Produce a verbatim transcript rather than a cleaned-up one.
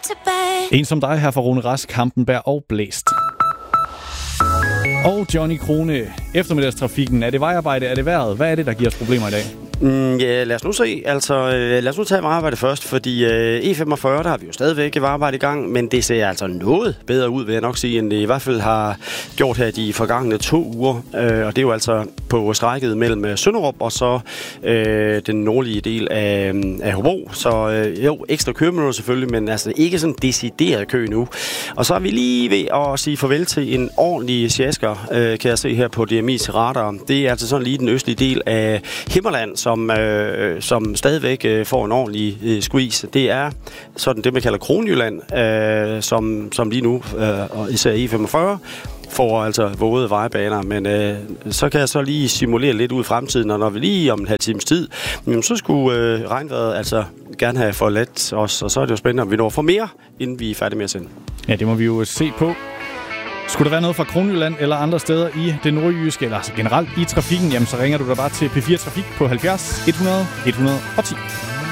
tilbage. En som dig her fra Rune Rask, Hampenberg og Blæst. Og Johnny Krone, eftermiddagstrafikken. Er det vejarbejde? Er det vejret? Hvad er det, der giver os problemer i dag? Mm, ja, lad os nu se. Altså, øh, lad os nu tage vejarbejde først, fordi øh, E femogfyrre, der har vi jo stadigvæk vejarbejde i gang, men det ser altså noget bedre ud, vil jeg nok sige, end det i hvert fald har gjort her de forgangne to uger. Øh, og det er jo altså på strækket mellem Sønderup og så øh, den nordlige del af, af Hobro. Så øh, jo, ekstra køreminutter selvfølgelig, men altså ikke sådan decideret kø nu. Og så er vi lige ved at sige farvel til en ordentlig sjasker, øh, kan jeg se her på D M I's radar. Det er altså sådan lige den østlige del af Himmerland, som, øh, som stadigvæk øh, får en ordentlig øh, squeeze. Det er sådan det, man kalder Kronjylland, øh, som, som lige nu, øh, og især E femogfyrre, får altså våde vejbaner, men øh, så kan jeg så lige simulere lidt ud i fremtiden, og når vi lige om en halv times tid, jamen, så skulle øh, regnvejret altså gerne have forladt os, og så er det jo spændende, om vi når for mere, inden vi er færdige med at sende. Ja, det må vi jo se på. Skulle der være noget fra Kronjylland eller andre steder i det nordjyske, eller altså generelt i trafikken, jamen så ringer du da bare til P fire Trafik på halvfjerds et hundrede et hundrede og ti.